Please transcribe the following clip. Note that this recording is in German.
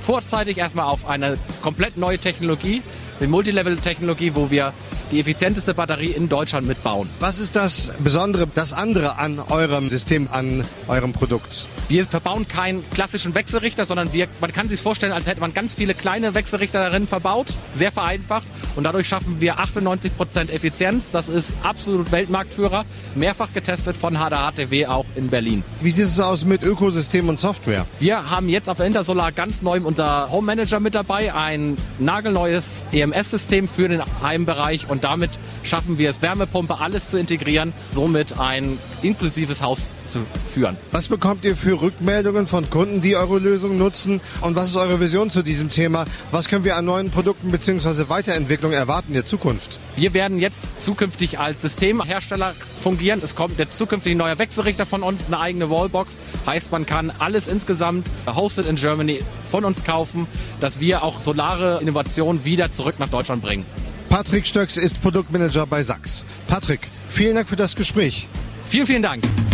vorzeitig erstmal auf eine komplett neue Technologie, die Multilevel-Technologie, wo wir die effizienteste Batterie in Deutschland mitbauen. Was ist das Besondere, das andere an eurem System, an eurem Produkt? Wir verbauen keinen klassischen Wechselrichter, sondern man kann sich vorstellen, als hätte man ganz viele kleine Wechselrichter darin verbaut, sehr vereinfacht. Und dadurch schaffen wir 98% Effizienz. Das ist absolut Weltmarktführer, mehrfach getestet von HDHTW auch in Berlin. Wie sieht es aus mit Ökosystem und Software? Wir haben jetzt auf der Intersolar ganz neu unser Home Manager mit dabei, ein nagelneues EMS-System für den Heimbereich. Und damit schaffen wir es, Wärmepumpe, alles zu integrieren, somit ein inklusives Haus zu führen. Was bekommt ihr für Rückmeldungen von Kunden, die eure Lösung nutzen? Und was ist eure Vision zu diesem Thema? Was können wir an neuen Produkten bzw. Weiterentwicklung erwarten in der Zukunft? Wir werden jetzt zukünftig als Systemhersteller fungieren. Es kommt jetzt zukünftig ein neuer Wechselrichter von uns, eine eigene Wallbox. Heißt, man kann alles insgesamt hosted in Germany von uns kaufen, dass wir auch solare Innovationen wieder zurück nach Deutschland bringen. Patrick Stöcks ist Produktmanager bei Sachs. Patrick, vielen Dank für das Gespräch. Vielen, vielen Dank.